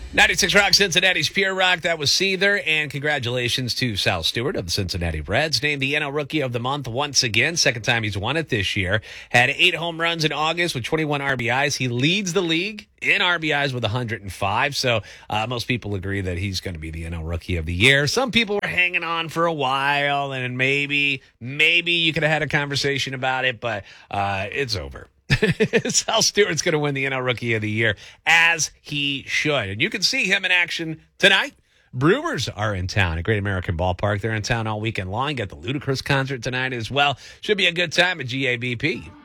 96 Rock, Cincinnati's Pure Rock. That was Seether. And congratulations to Sal Stewart of the Cincinnati Reds. Named the NL Rookie of the Month once again. Second time he's won it this year. Had 8 home runs in August with 21 RBIs. He leads the league in RBIs with 105. So most people agree that he's going to be the NL Rookie of the Year. Some people were hanging on for a while, and maybe you could have had a conversation about it, but it's over. Sal Stewart's going to win the NL Rookie of the Year, as he should. And you can see him in action tonight. Brewers are in town at Great American Ballpark. They're in town all weekend long. Got the Ludacris concert tonight as well. Should be a good time at GABP.